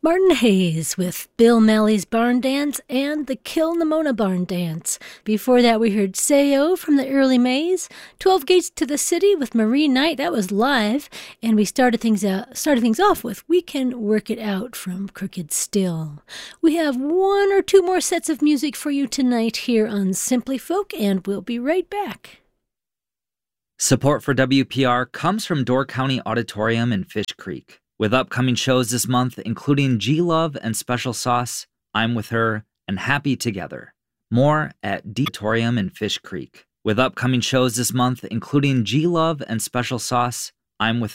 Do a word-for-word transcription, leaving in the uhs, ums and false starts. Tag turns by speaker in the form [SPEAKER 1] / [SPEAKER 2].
[SPEAKER 1] Martin Hayes with Bill Malley's Barn Dance and the Kill Nimona Barn Dance. Before that, we heard Sayo from the Early Mays, twelve Gates to the City with Marie Knight, that was live, and we started things out, started things off with We Can Work It Out from Crooked Still. We have one or two more sets of music for you tonight here on Simply Folk, and we'll be right back.
[SPEAKER 2] Support for W P R comes from Door County Auditorium in Fish Creek. With upcoming shows this month, including G-Love and Special Sauce, I'm With Her, and Happy Together. More at D-Torium in Fish Creek. With upcoming shows this month, including G-Love and Special Sauce, I'm With